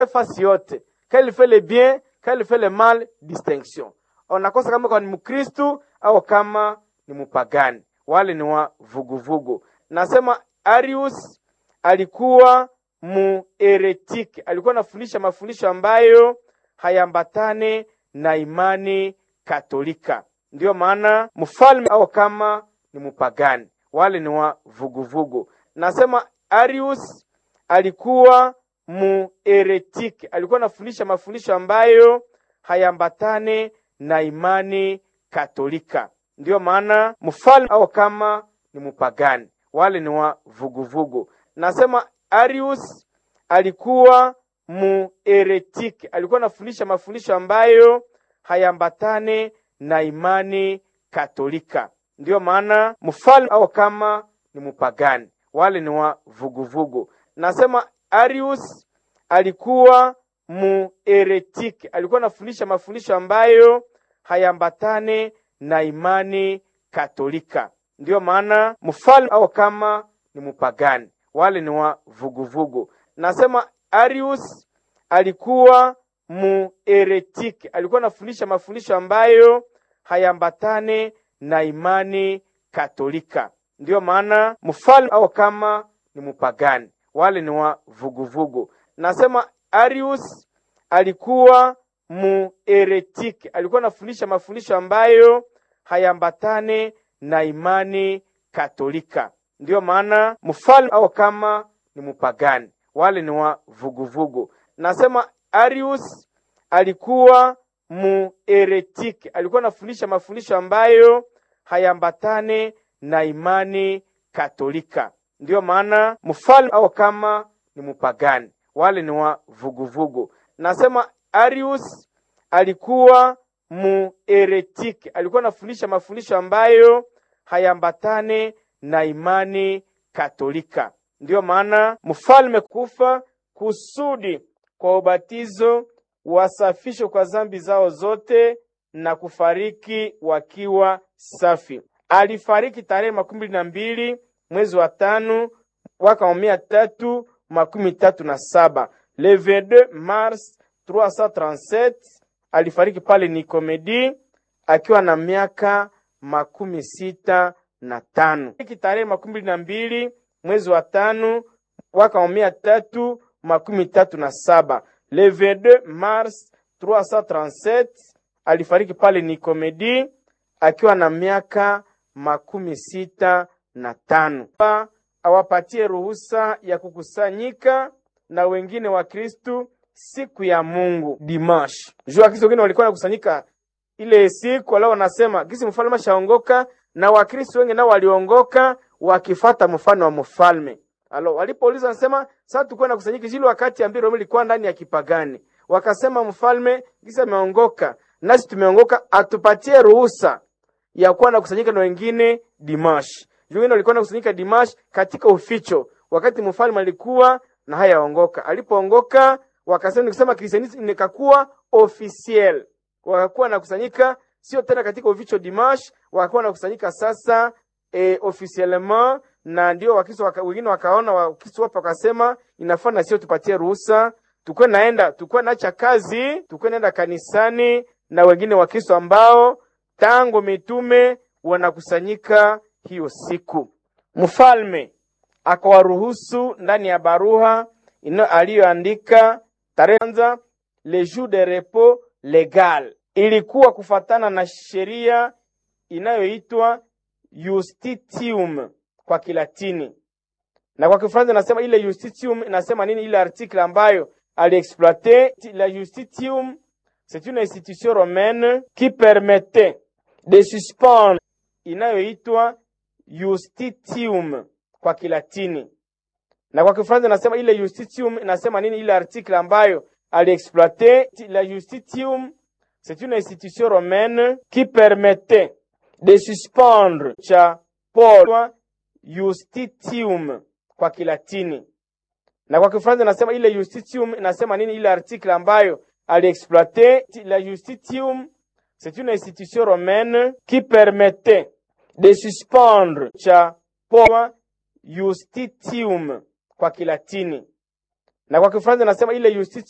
fasi yote, qu'elle fait le bien, qu'elle fait le mal, distinction. Unakosa kama kwa ni Mkristu au kama ni mpagani. Wale ni wa vuguvugu. Nasema Arius alikuwa mueretiki, alikuwa anafundisha mafundisho ambayo hayambatane na imani Katolika. Ndio maana mfalme au kama ni mpagani. Wale ni wa vuguvugu. Nasema Arius alikuwa mueretiki, alikuwa anafundisha mafundisho ambayo hayambatane na imani Katolika. Ndio maana mfalme au kama ni mpagani. Wale ni wa vuguvugu. Nasema Arius alikuwa mueretiki, alikuwa anafundisha mafundisho ambayo hayambatane na imani Katolika. Ndio maana mfalme au kama ni mpagani. Wale ni wa vuguvugu. Nasema Arius alikuwa mueretiki, alikuwa anafundisha mafundisho ambayo hayambatane na imani Katolika. Ndio maana mfalme au kama ni mpagani. Wale ni wa vuguvugu. Nasema Arius alikuwa mueretiki, alikuwa anafundisha mafundisho ambayo hayambatane na imani Katolika. Ndio maana mfalme au kama ni mpagani. Wale ni wa vuguvugu. Nasema Arius alikuwa mueretiki, alikuwa anafundisha mafundisho ambayo hayambatane na imani Katolika. Ndio maana mfalme au kama ni mpagani. Wale ni wa vuguvugu. Nasema Arius alikuwa mueretiki, alikuwa anafundisha mafundisho ambayo hayambatane na imani Katolika. Ndio maana mfalme au kama ni mpagani. Wale ni wa vuguvugu. Nasema Arius alikuwa mueretiki, alikuwa anafundisha mafundisho ambayo hayambatane na imani Katolika. Ndio maana mfalme kufa kusudi kwa ubatizo wasafishwe kwa dhambi zao zote na kufariki wakiwa safi. Alifariki tarehe 12 mwezi wa 5 mwaka wa 337. Le 22 mars 337 alifariki pale Nikomedi akiwa na miaka 65. Tarehe 12 mwezi wa 5 mwaka wa 337. Le 22 mars 337 alifariki pale Nikomedi akiwa na miaka 65. Awapatie ruhusa ya kukusanyika na wengine wa Kristu siku ya Mungu Dimash. Jua Kristo wengine walikuwa nakusanyika ile siku, wala wanasema kisi mfalme shaongoka, na wa Kristo wengine nao waliongoka wakifata mfano wa mfalme. Walipouliza nasema sasa tukua na kusanyika zile wakati ambao Roma ilikuwa ndani ya kipagani. Wakasema mfalme kisa ameongoka, nasi tumeongoka, atupatie ruhusa ya kuwa na kusanyika na wengine Dimash. Wengine walikuwa na kusanyika Dimash katika uficho wakati mfalme alikuwa na hayaongoka. Alipoongoka wakasema nikisema Kristianism nikakuwa officiel. Wakakuwa na kusanyika sio tena katika uficho Dimash, wakakuwa na kusanyika sasa officiellement, na ndio Wakristo wengine wakaona Wakristo wapo wakasema inafaa na sio tupatie ruhusa tukue naacha kazi tukue naenda kanisani na wengine Wakristo ambao tangu mitume wanakusanyika hiyo siku. Mfalme akawaruhusu ndani ya barua aliyoandika tarehe kwanza le jour de repos legal. Ilikuwa kufatana na sheria inayoitwa Justitium kwa Kilatini. Na kwa Kifaransa nasema ile Justitium inasema nini? Ile article ambayo aliexploiter la Justitium, c'est une institution romaine qui permettait de suspendre, inayoitwa Justitium kwa Kilatini. Na kwa Kifaransa nasema ile Justitium inasema nini? Ile article ambayo aliexploiter la Justitium, c'est une institution romaine qui permettait de suspendre cha Paul Justitium kwa Kilatini. Na kwa Kifaransa nasema ile Justitium inasema nini? Ile article ambayo aliexploiter la Justitium, c'est une institution romaine qui permettait de suspendre cha Paul Justitium kwa Kilatini. Na kwa Kifaransa nasema ile Justitium